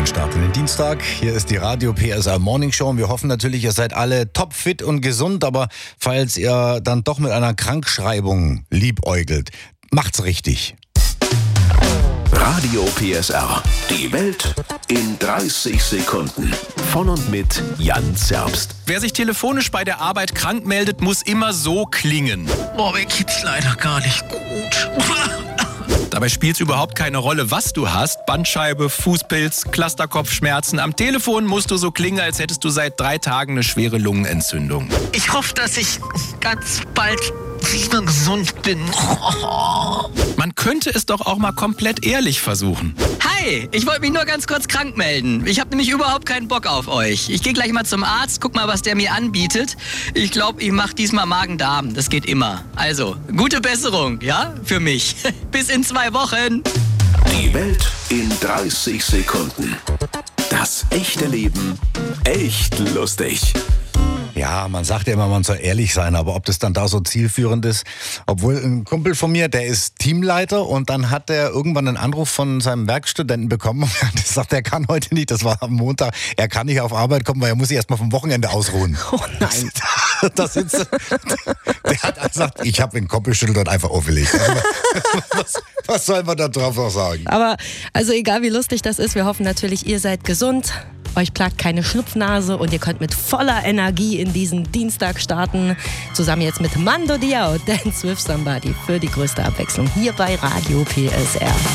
schönen Start in den Dienstag. Hier ist die Radio PSR Morning Show und wir hoffen natürlich, ihr seid alle topfit und gesund, aber falls ihr dann doch mit einer Krankschreibung liebäugelt, macht's richtig. Radio PSR. Die Welt in 30 Sekunden. Von und mit Jan Zerbst. Wer sich telefonisch bei der Arbeit krank meldet, muss immer so klingen. Boah, mir geht's leider gar nicht gut. Dabei spielt es überhaupt keine Rolle, was du hast. Bandscheibe, Fußpilz, Clusterkopfschmerzen. Am Telefon musst du so klingen, als hättest du seit 3 Tagen eine schwere Lungenentzündung. Ich hoffe, dass ich ganz bald wieder gesund bin. Man könnte es doch auch mal komplett ehrlich versuchen. Hi, ich wollte mich nur ganz kurz krank melden. Ich habe nämlich überhaupt keinen Bock auf euch. Ich gehe gleich mal zum Arzt, guck mal, was der mir anbietet. Ich glaube, ich mache diesmal Magen-Darm. Das geht immer. Also, gute Besserung, ja? Für mich. Bis in 2 Wochen. Die Welt in 30 Sekunden. Das echte Leben echt lustig. Ja, man sagt ja immer, man soll ehrlich sein, aber ob das dann da so zielführend ist, obwohl ein Kumpel von mir, der ist Teamleiter und dann hat er irgendwann einen Anruf von seinem Werkstudenten bekommen und der sagt, er kann heute nicht, das war am Montag, er kann nicht auf Arbeit kommen, weil er muss sich erstmal vom Wochenende ausruhen. Oh nein. Der hat gesagt, ich habe den Kopf geschüttelt und einfach aufgelegt. Was soll man da drauf noch sagen? Aber also egal wie lustig das ist, wir hoffen natürlich, ihr seid gesund. Euch plagt keine Schnupfnase und ihr könnt mit voller Energie in diesen Dienstag starten. Zusammen jetzt mit Mando Diao, Dance with Somebody für die größte Abwechslung hier bei Radio PSR.